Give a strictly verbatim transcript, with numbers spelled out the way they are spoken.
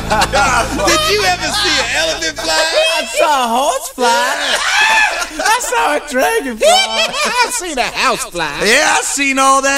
Did you ever see an elephant fly? I saw a horse fly. I saw a dragon fly. I seen a house fly. Yeah, I seen all that.